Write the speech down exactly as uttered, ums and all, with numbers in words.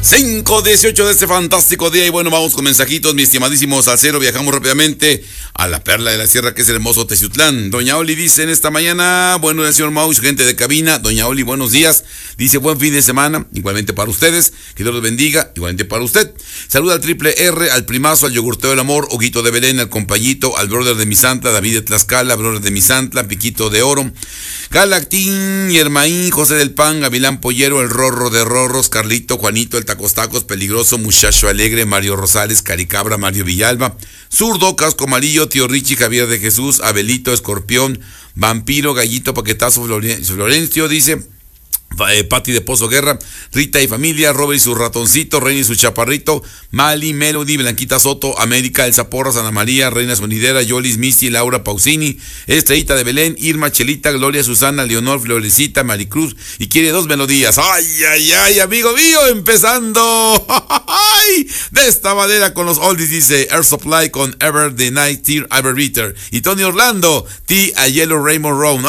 cinco dieciocho de este fantástico día. Y bueno, vamos con mensajitos, mi estimadísimo salsero. Viajamos rápidamente a la perla de la sierra, que es el hermoso Teciutlán. Doña Oli dice en esta mañana: bueno, el señor Mau y su gente de cabina. Doña Oli, buenos días. Dice: buen fin de semana, igualmente para ustedes. Que Dios los bendiga, igualmente para usted. Saluda al triple R, al primazo, al yogurteo del amor, Huguito de Belén, al compañito, al brother de Misantla, David de Tlaxcala, brother de Misantla, Piquito de Oro, Galactín, Yermaín, José del Pan, Gavilán Pollero, el Rorro de Rorros, Carlito, Juanito, el Tacos Tacos, Peligroso, Muchacho Alegre, Mario Rosales, Caricabra, Mario Villalba, Zurdo, Casco Amarillo, Tío Richie, Javier de Jesús, Abelito, Escorpión, Vampiro, Gallito, Paquetazo, Florencio, dice... Eh, Pati de Pozo Guerra, Rita y familia, Robert y su ratoncito, Reina y su chaparrito, Mali, Melody, Blanquita Soto, América, Elsa Porras, Ana María, Reina Sonidera, Yolis, Misty, Laura Pausini, Estrellita de Belén, Irma, Chelita, Gloria, Susana, Leonor, Florecita, Maricruz, y quiere dos melodías. Ay, ay, ay, amigo mío, empezando ay, de esta manera con los oldies, dice Air Supply con Ever the Night, Tear Ever Bitter, y Tony Orlando, T a Yellow Rainbow Round.